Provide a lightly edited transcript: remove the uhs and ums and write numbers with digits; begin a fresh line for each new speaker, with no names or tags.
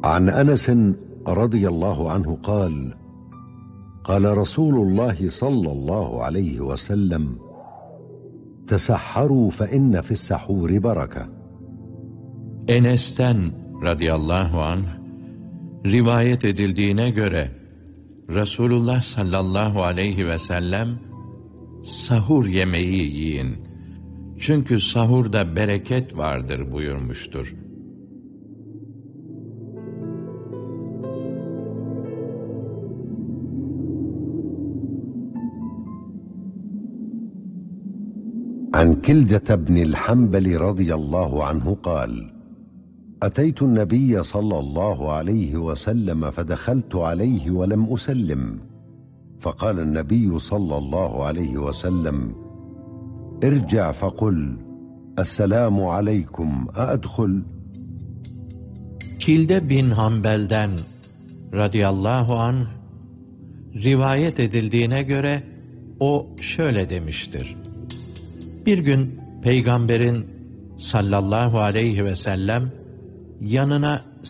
عن أنس رضي الله عنه قال: قال رسول الله صلى الله عليه وسلم: تسحروا فإن في السحور بركة.
Enes'ten radıyallahu anh rivayet edildiğine göre Resulullah sallallahu aleyhi ve sellem sahur yemeği yiyin. Çünkü sahurda bereket vardır buyurmuştur.
عن كلدة بن الحنبل رضي الله عنه قال: أتيت النبي صلى الله عليه وسلم فدخلت عليه ولم أسلم، فقال النبي صلى الله عليه وسلم: ارجع فقل السلام عليكم أأدخل؟
Kilde bin Hanbel'den radıyallahu anh rivayet edildiğine göre o şöyle demiştir. Bir gün Peygamberin sallallahu aleyhi ve sellem yanına